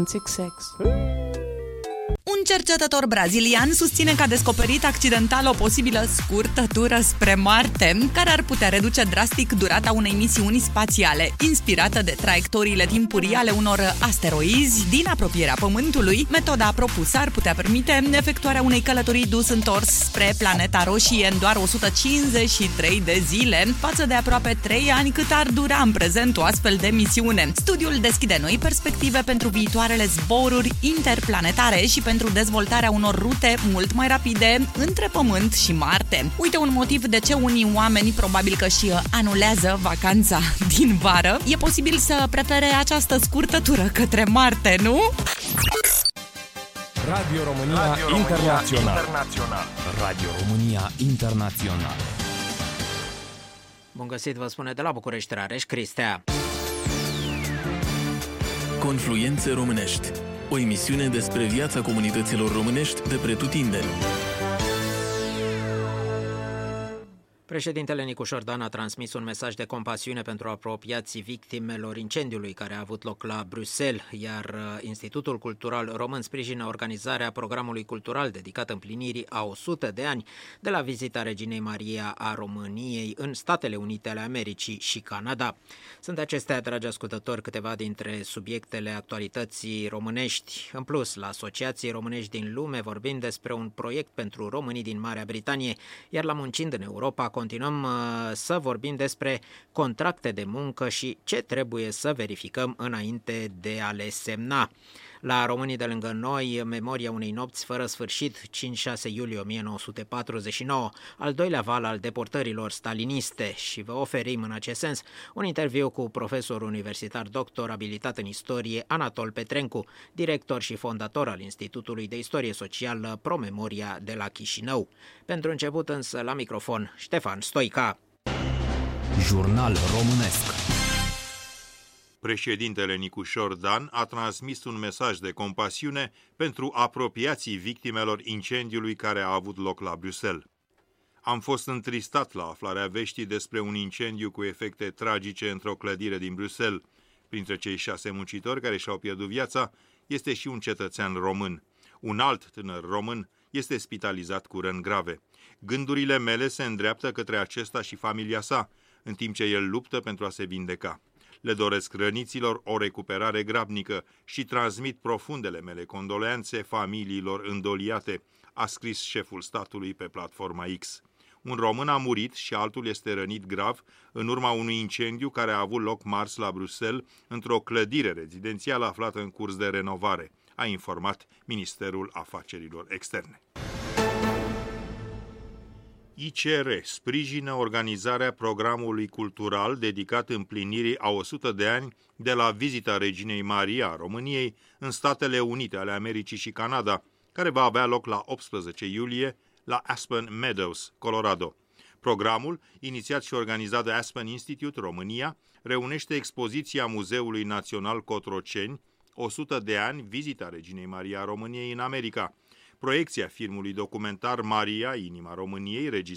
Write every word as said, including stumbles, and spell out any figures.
sex. Un cercetător brazilian susține că a descoperit accidental o posibilă scurtătură spre Marte, care ar putea reduce drastic durata unei misiuni spațiale. Inspirată de traiectoriile timpurii ale unor asteroizi din apropierea Pământului, metoda propusă ar putea permite efectuarea unei călătorii dus-întors spre planeta roșie în doar o sută cincizeci și trei de zile, față de aproape trei ani cât ar dura în prezent o astfel de misiune. Studiul deschide noi perspective pentru viitoarele zboruri interplanetare și pentru dezvoltarea unor rute mult mai rapide între Pământ și Marte. Uite un motiv de ce unii oameni probabil că și anulează vacanța din vară. E posibil să prefere această scurtătură către Marte, nu? Radio România, Radio România Internațional. Internațional. Radio România Internațional. Bun găsit, vă spune de la București, Rareș Cristea. Confluențe românești. O emisiune despre viața comunităților românești de pretutindeni. Președintele Nicu Șordan a transmis un mesaj de compasiune pentru apropiații victimelor incendiului care a avut loc la Bruxelles, iar Institutul Cultural Român sprijină organizarea programului cultural dedicat împlinirii a o sută de ani de la vizita Reginei Maria a României în Statele Unite ale Americii și Canada. Sunt acestea, dragi ascultători, câteva dintre subiectele actualității românești. În plus, la Asociații Românești din Lume vorbim despre un proiect pentru românii din Marea Britanie, iar la Muncind în Europa continuăm să vorbim despre contracte de muncă și ce trebuie să verificăm înainte de a le semna. La Românii de lângă noi, memoria unei nopți fără sfârșit, cinci șase iulie o mie nouă sute patruzeci și nouă, al doilea val al deportărilor staliniste, și vă oferim în acest sens un interviu cu profesor universitar doctor abilitat în istorie Anatol Petrencu, director și fondator al Institutului de Istorie Socială Promemoria de la Chișinău. Pentru început însă la microfon Ștefan Stoica. Jurnal românesc. Președintele Nicu Șordan a transmis un mesaj de compasiune pentru apropiații victimelor incendiului care a avut loc la Bruxelles. Am fost întristat la aflarea veștii despre un incendiu cu efecte tragice într-o clădire din Bruxelles. Printre cei șase muncitori care și-au pierdut viața este și un cetățean român. Un alt tânăr român este spitalizat cu răni grave. Gândurile mele se îndreaptă către acesta și familia sa, în timp ce el luptă pentru a se vindeca. Le doresc răniților o recuperare grabnică și transmit profundele mele condoleanțe familiilor îndoliate, a scris șeful statului pe platforma X. Un român a murit și altul este rănit grav în urma unui incendiu care a avut loc marți la Bruxelles, într-o clădire rezidențială aflată în curs de renovare, a informat Ministerul Afacerilor Externe. I C R sprijină organizarea programului cultural dedicat împlinirii a o sută de ani de la vizita Reginei Maria a României în Statele Unite ale Americii și Canada, care va avea loc la optsprezece iulie la Aspen Meadows, Colorado. Programul, inițiat și organizat de Aspen Institute România, reunește expoziția Muzeului Național Cotroceni, o sută de ani, vizita Reginei Maria a României în America, proiecția filmului documentar Maria, inima României, regizat